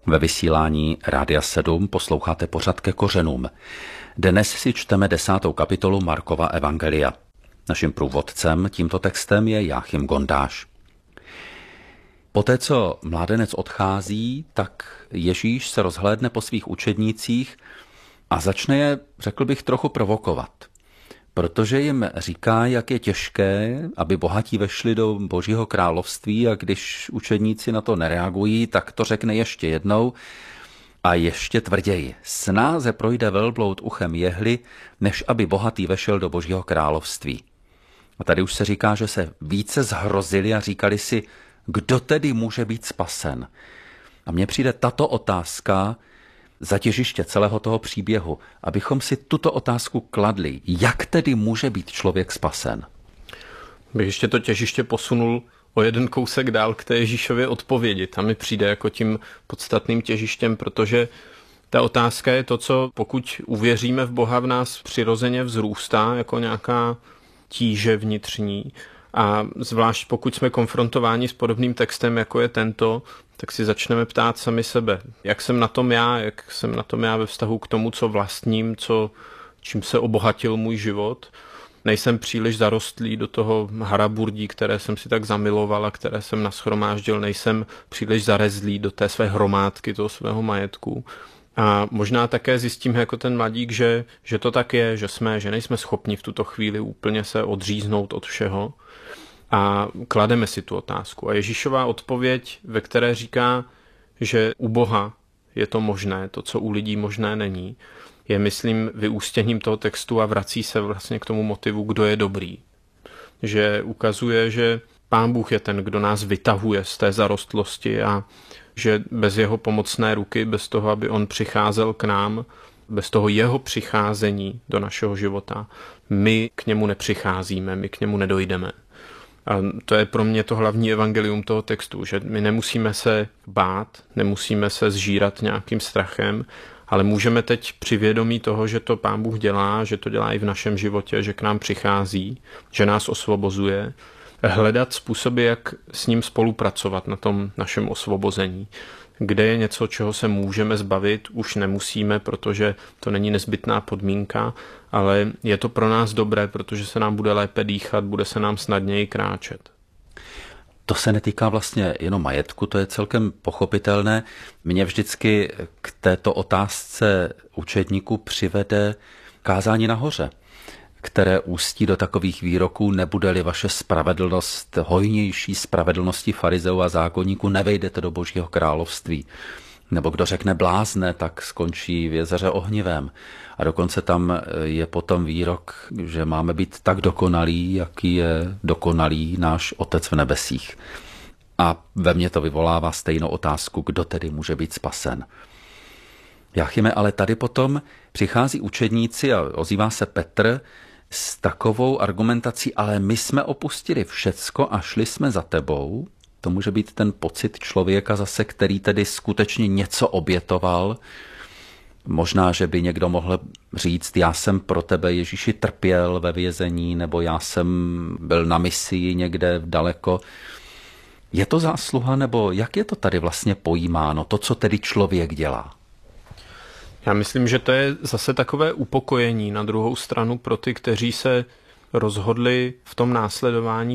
Ve vysílání Rádia 7 posloucháte pořad Ke kořenům. Dnes si čteme 10. kapitolu Markova evangelia. Naším průvodcem tímto textem je Jáchym Gondáš. Poté, co mládenec odchází, tak Ježíš se rozhlédne po svých učednících a začne je, řekl bych, trochu provokovat. Protože jim říká, jak je těžké, aby bohatí vešli do Božího království, a když učedníci na to nereagují, tak to řekne ještě jednou a ještě tvrději. Snáze projde velbloud uchem jehly, než aby bohatý vešel do Božího království. A tady už se říká, že se více zhrozili a říkali si, kdo tedy může být spasen. A mně přijde tato otázka za těžiště celého toho příběhu, abychom si tuto otázku kladli. Jak tedy může být člověk spasen? Bych ještě to těžiště posunul o jeden kousek dál k té Ježíšově odpovědi. Tam mi přijde jako tím podstatným těžištěm, protože ta otázka je to, co pokud uvěříme v Boha, v nás přirozeně vzrůstá jako nějaká tíže vnitřní. A zvlášť pokud jsme konfrontováni s podobným textem, jako je tento, tak si začneme ptát sami sebe, jak jsem na tom já ve vztahu k tomu, co vlastním, čím se obohatil můj život. Nejsem příliš zarostlý do toho haraburdí, které jsem si tak zamiloval a které jsem nashromáždil, nejsem příliš zarezlý do té své hromádky, toho svého majetku. A možná také zjistím jako ten mladík, že to tak je, že nejsme schopni v tuto chvíli úplně se odříznout od všeho. A klademe si tu otázku. A Ježíšová odpověď, ve které říká, že u Boha je to možné, to, co u lidí možné není, je, myslím, vyústěním toho textu a vrací se vlastně k tomu motivu, kdo je dobrý. Že ukazuje, že Pán Bůh je ten, kdo nás vytahuje z té zarostlosti a že bez jeho pomocné ruky, bez toho, aby on přicházel k nám, bez toho jeho přicházení do našeho života, my k němu nepřicházíme, my k němu nedojdeme. A to je pro mě to hlavní evangelium toho textu, že my nemusíme se bát, nemusíme se zžírat nějakým strachem, ale můžeme teď při vědomí toho, že to Pán Bůh dělá, že to dělá i v našem životě, že k nám přichází, že nás osvobozuje, hledat způsoby, jak s ním spolupracovat na tom našem osvobození. Kde je něco, čeho se můžeme zbavit, už nemusíme, protože to není nezbytná podmínka, ale je to pro nás dobré, protože se nám bude lépe dýchat, bude se nám snadněji kráčet. To se netýká vlastně jenom majetku, to je celkem pochopitelné. Mě vždycky k této otázce učedníků přivede kázání nahoře, které ústí do takových výroků: nebude-li vaše spravedlnost hojnější spravedlnosti farizeů a zákonníků, nevejdete do Božího království. Nebo kdo řekne blázne, tak skončí v jezeře ohnivém. A dokonce tam je potom výrok, že máme být tak dokonalí, jaký je dokonalý náš Otec v nebesích. A ve mně to vyvolává stejnou otázku, kdo tedy může být spasen. Jáchyme, ale tady potom přichází učedníci a ozývá se Petr s takovou argumentací, ale my jsme opustili všecko a šli jsme za tebou. To může být ten pocit člověka zase, který tedy skutečně něco obětoval. Možná, že by někdo mohl říct, já jsem pro tebe, Ježíši, trpěl ve vězení, nebo já jsem byl na misii někde daleko. Je to zásluha, nebo jak je to tady vlastně pojímáno, to, co tedy člověk dělá? Já myslím, že to je zase takové upokojení na druhou stranu pro ty, kteří se rozhodli v tom následování